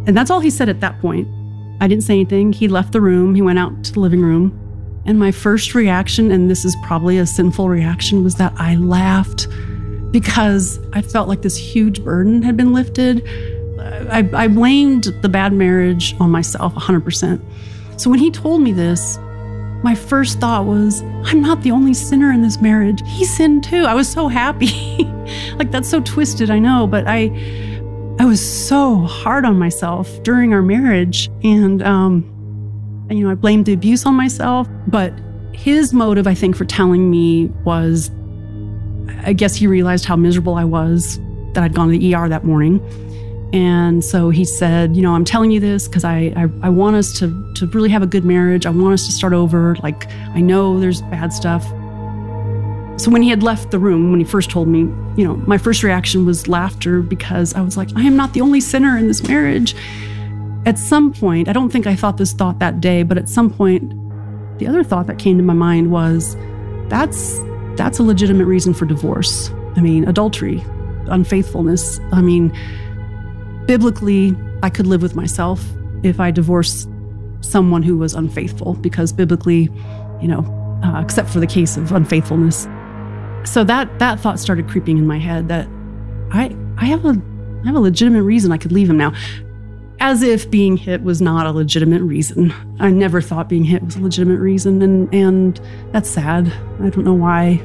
And that's all he said at that point. I didn't say anything. He left the room. He went out to the living room. And my first reaction, and this is probably a sinful reaction, was that I laughed because I felt like this huge burden had been lifted. I blamed the bad marriage on myself 100%. So when he told me this, my first thought was, I'm not the only sinner in this marriage. He sinned too. I was so happy. Like, that's so twisted, I know, but I was so hard on myself during our marriage. And, I blamed the abuse on myself. But his motive, I think, for telling me was, I guess he realized how miserable I was, that I'd gone to the ER that morning. And so he said, I'm telling you this because I want us to really have a good marriage. I want us to start over. Like, I know there's bad stuff. So when he had left the room, when he first told me, my first reaction was laughter because I was like, I am not the only sinner in this marriage. At some point, I don't think I thought this thought that day, but at some point, the other thought that came to my mind was, that's a legitimate reason for divorce. Adultery, unfaithfulness. Biblically, I could live with myself if I divorced someone who was unfaithful, because biblically, except for the case of unfaithfulness. So that thought started creeping in my head that I have a legitimate reason I could leave him now. As if being hit was not a legitimate reason. I never thought being hit was a legitimate reason, and that's sad. I don't know why,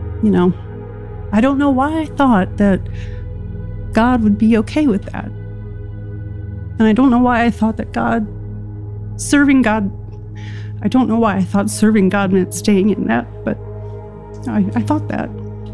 I don't know why I thought that God would be okay with that. And I don't know why I thought that I don't know why I thought serving God meant staying in that, but I thought that.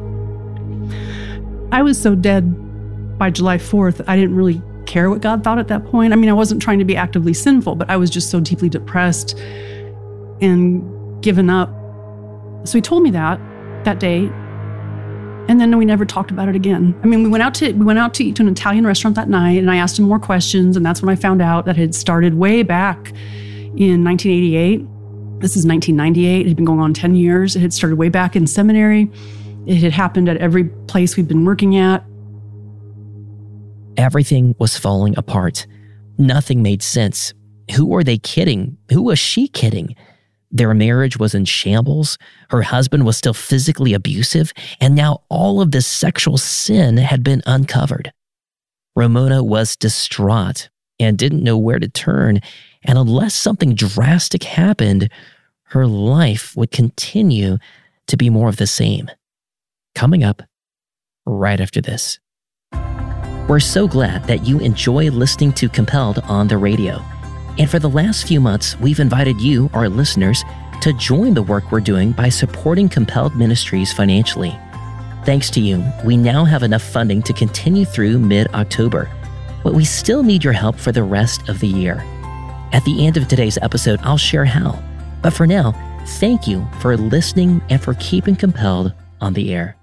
I was so dead by July 4th, I didn't really care what God thought at that point. I wasn't trying to be actively sinful, but I was just so deeply depressed and given up. So he told me that day, and then we never talked about it again. We went out to eat to an Italian restaurant that night, and I asked him more questions, and that's when I found out that it had started way back in 1988. This is 1998. It had been going on 10 years. It had started way back in seminary. It had happened at every place we'd been working at. Everything was falling apart. Nothing made sense. Who were they kidding? Who was she kidding? Their marriage was in shambles. Her husband was still physically abusive. And now all of this sexual sin had been uncovered. Ramona was distraught and didn't know where to turn. And unless something drastic happened, her life would continue to be more of the same. Coming up right after this. We're so glad that you enjoy listening to Compelled on the radio. And for the last few months, we've invited you, our listeners, to join the work we're doing by supporting Compelled Ministries financially. Thanks to you, we now have enough funding to continue through mid-October, but we still need your help for the rest of the year. At the end of today's episode, I'll share how. But for now, thank you for listening and for keeping Compelled on the air.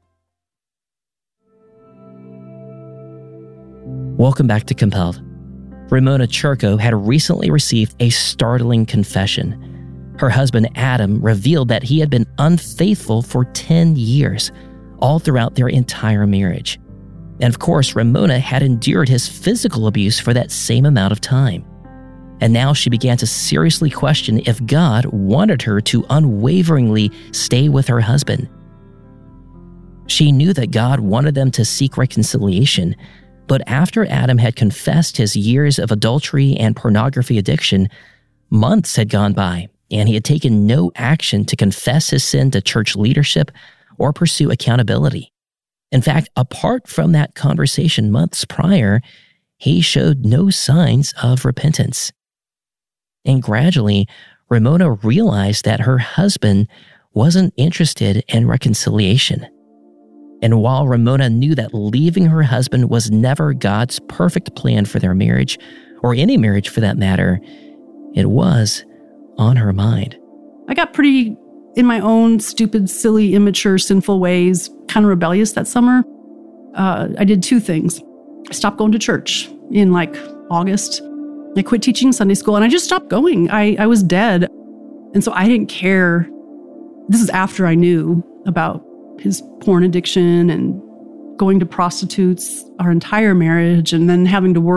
Welcome back to Compelled. Ramona Churko had recently received a startling confession. Her husband, Adam, revealed that he had been unfaithful for 10 years, all throughout their entire marriage. And of course, Ramona had endured his physical abuse for that same amount of time. And now she began to seriously question if God wanted her to unwaveringly stay with her husband. She knew that God wanted them to seek reconciliation, but after Adam had confessed his years of adultery and pornography addiction, months had gone by, and he had taken no action to confess his sin to church leadership or pursue accountability. In fact, apart from that conversation months prior, he showed no signs of repentance. And gradually, Ramona realized that her husband wasn't interested in reconciliation. And while Ramona knew that leaving her husband was never God's perfect plan for their marriage, or any marriage for that matter, it was on her mind. I got pretty, in my own stupid, silly, immature, sinful ways, kind of rebellious that summer. I did two things. I stopped going to church in August. I quit teaching Sunday school and I just stopped going. I was dead. And so I didn't care. This is after I knew about his porn addiction and going to prostitutes our entire marriage, and then having to work